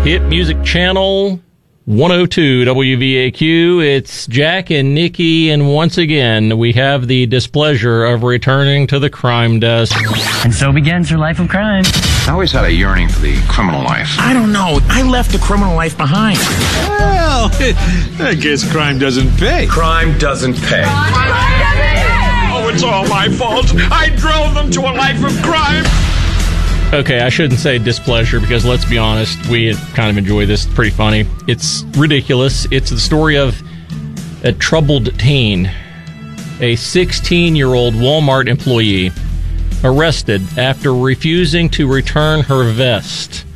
Hit Music Channel 102 WVAQ. It's Jack and Nikki, and once again, we have the displeasure of returning to the crime desk. And so begins her life of crime. I always had a yearning for the criminal life. I don't know. I left the criminal life behind. Well, I guess crime doesn't pay. Crime doesn't pay. Oh, it's all my fault. I drove them to a life of crime. Okay, I shouldn't say displeasure because, let's be honest, we kind of enjoy this. It's pretty funny. It's ridiculous. It's the story of a troubled teen. A 16-year-old Walmart employee arrested after refusing to return her vest.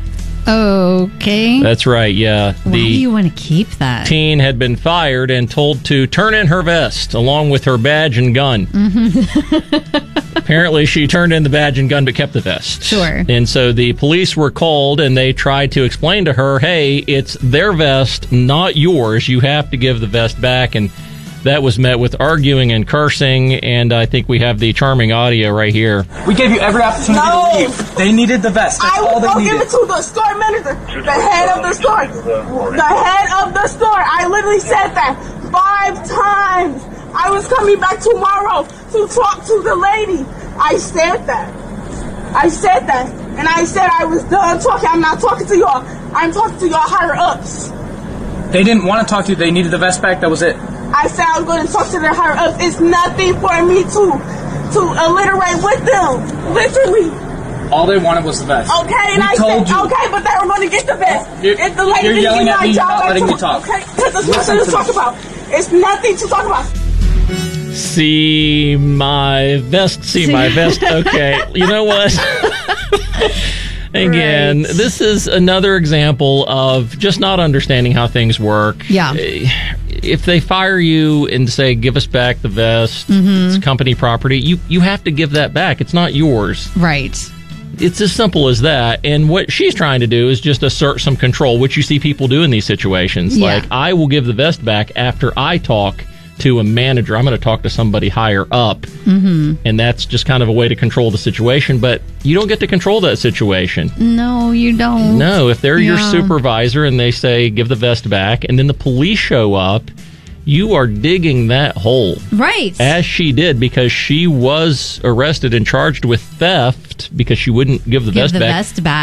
Okay. That's right, yeah. Why do you want to keep that? Teen had been fired and told to turn in her vest along with her badge and gun. Apparently, she turned in the badge and gun but kept the vest. Sure. And so the police were called and they tried to explain to her, hey, it's their vest, not yours. You have to give the vest back. And that was met with arguing and cursing, and I think we have the charming audio right here. We gave you every opportunity to leave. They needed the vest. That's all they needed. I will give it to the store manager, the head of the store. The head of the store. I literally said that 5 times. I was coming back tomorrow to talk to the lady. I said that. And I said I was done talking. I'm not talking to y'all. I'm talking to y'all higher ups. They didn't want to talk to you. They needed the vest back. That was it. I said I was going to talk to their higher ups. It's nothing for me to alliterate with them. Literally. All they wanted was the vest. Okay, and I said, okay, but they were going to get the vest. If the lady you're yelling at me, you're not letting me talk. Okay, because there's nothing to talk about. It's nothing to talk about. See my vest. Okay, you know what? Again, Right. This is another example of just not understanding how things work. Yeah. If they fire you and say, give us back the vest, it's company property, you have to give that back. It's not yours. Right. It's as simple as that. And what she's trying to do is just assert some control, which you see people do in these situations. Yeah. Like, I will give the vest back after I talk to a manager. I'm going to talk to somebody higher up. And that's just kind of a way to control the situation. But you don't get to control that situation. No, you don't. No, if they're your Yeah. supervisor and they say, give the vest back, and then the police show up, you are digging that hole. Right. As she did, because she was arrested and charged with theft because she wouldn't give the vest back. Vest back.